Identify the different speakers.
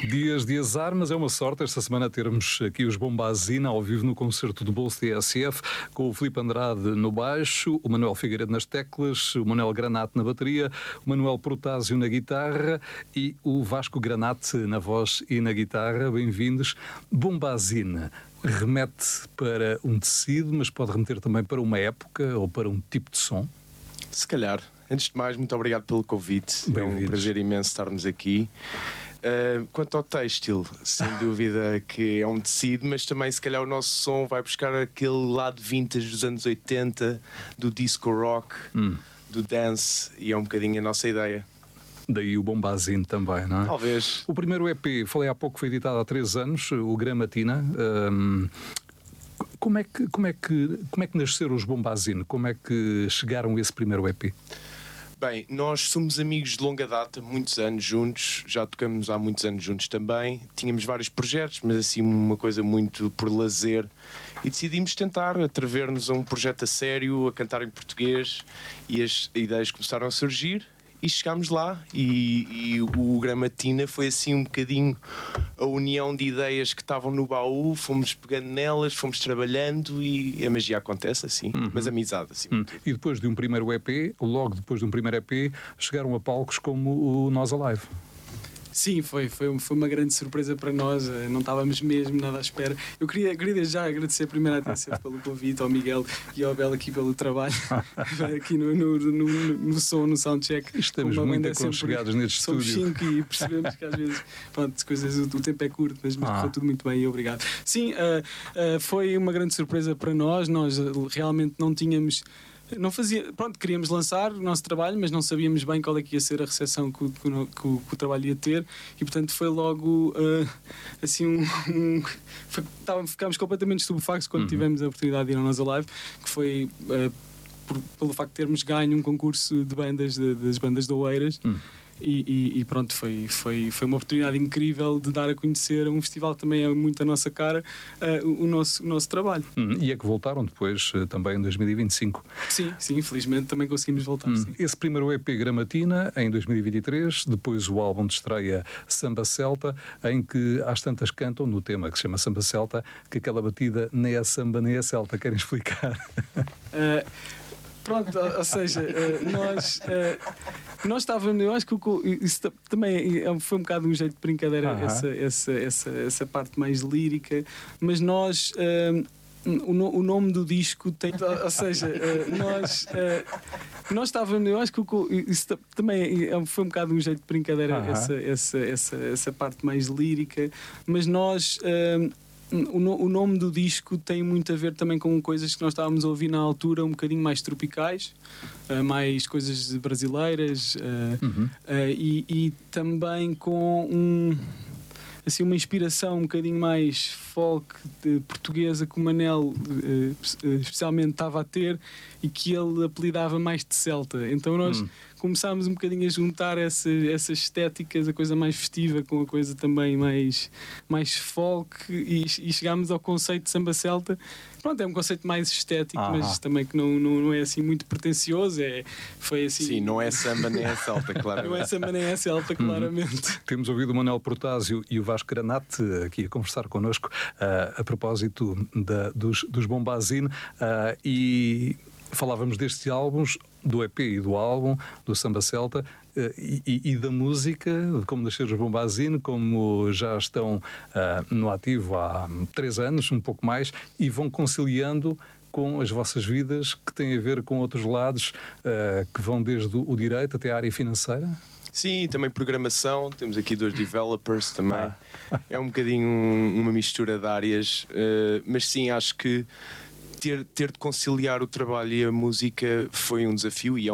Speaker 1: Dias de azar, mas é uma sorte esta semana termos aqui os Bombazina ao vivo no concerto do Bolso TSF, com o Filipe Andrade no baixo, o Manuel Figueiredo nas teclas, o Manuel Granate na bateria, o Manuel Protásio na guitarra e o Vasco Granate na voz e na guitarra. Bem-vindos. Bombazina remete para um tecido, mas pode remeter também para uma época ou para um tipo de som?
Speaker 2: Se calhar. Antes de mais, muito obrigado pelo convite. É um prazer imenso estarmos aqui. Quanto ao têxtil, sem dúvida que é um tecido, mas também se calhar o nosso som vai buscar aquele lado vintage dos anos 80, do disco rock, do dance, e é um bocadinho a nossa ideia.
Speaker 1: Daí o Bombazine também, não é?
Speaker 2: Talvez.
Speaker 1: O primeiro EP, falei há pouco, foi editado há 3 anos, o Gramatina. Como é que nasceram os Bombazine? Como é que chegaram a esse primeiro EP?
Speaker 2: Bem, nós somos amigos de longa data, muitos anos juntos, já tocamos há muitos anos juntos também, tínhamos vários projetos, mas assim uma coisa muito por lazer, e decidimos tentar atrever-nos a um projeto a sério, a cantar em português, e as ideias começaram a surgir. E chegámos lá e o Gramatina foi assim um bocadinho a união de ideias que estavam no baú, fomos pegando nelas, fomos trabalhando e a magia acontece assim, mas amizade assim.
Speaker 1: E depois de um primeiro EP, logo depois de um primeiro EP, chegaram a palcos como o Nós Alive.
Speaker 3: Sim, foi uma grande surpresa para nós, não estávamos mesmo nada à espera. Eu queria desde já agradecer primeiro a TSF pelo convite, ao Miguel e ao Abel aqui pelo trabalho, aqui no som, no soundcheck.
Speaker 1: Estamos muito aconchegados neste
Speaker 3: somos
Speaker 1: estúdio.
Speaker 3: 5 e percebemos que às vezes, pronto, coisas, o tempo é curto, mas correu tudo muito bem e obrigado. Sim, foi uma grande surpresa para nós realmente não tínhamos... Não fazia, pronto, queríamos lançar o nosso trabalho, mas não sabíamos bem qual é que ia ser a recepção que o trabalho ia ter, e portanto foi logo assim ficámos completamente estupefactos quando tivemos a oportunidade de ir ao Nós Alive, que foi pelo facto de termos ganho um concurso de bandas das bandas de Oeiras. E pronto, foi uma oportunidade incrível de dar a conhecer um festival que também é muito a nossa cara, o nosso trabalho.
Speaker 1: E é que voltaram depois, também em 2025.
Speaker 3: Sim, infelizmente também conseguimos voltar. Sim.
Speaker 1: Esse primeiro EP Gramatina, em 2023, depois o álbum de estreia Samba Celta, em que às tantas cantam, no tema que se chama Samba Celta, que aquela batida nem é samba nem é celta. Querem explicar?
Speaker 3: Pronto, ou seja, nós estávamos, eu acho que isso também foi um bocado um jeito de brincadeira, essa parte mais lírica, mas nós, o nome do disco tem, ou seja, nós estávamos, eu acho que isso também foi um bocado um jeito de brincadeira, essa parte mais lírica, mas nós... O nome do disco tem muito a ver também com coisas que nós estávamos a ouvir na altura, um bocadinho mais tropicais, mais coisas brasileiras, e também com assim, uma inspiração um bocadinho mais folk portuguesa que o Manel especialmente estava a ter e que ele apelidava mais de celta. Então nós começámos um bocadinho a juntar essas estéticas, a coisa mais festiva com a coisa também mais folk, e chegámos ao conceito de samba celta. Pronto, é um conceito mais estético, mas também que não é assim muito pretencioso. Foi assim...
Speaker 2: Sim, não é samba nem é celta, claramente.
Speaker 3: Não é samba nem é celta, claramente.
Speaker 1: Temos ouvido o Manuel Protásio e o Vasco Granate aqui a conversar connosco a propósito dos Bombazine, e falávamos destes álbuns, do EP e do álbum, do Samba Celta, e da música, de como nasceram os Bombazine, como já estão no ativo há 3 anos, um pouco mais, e vão conciliando com as vossas vidas que têm a ver com outros lados, que vão desde o direito até a área financeira?
Speaker 2: Sim, também programação, temos aqui 2 developers também. É um bocadinho uma mistura de áreas, mas sim, acho que ter de conciliar o trabalho e a música foi um desafio, e é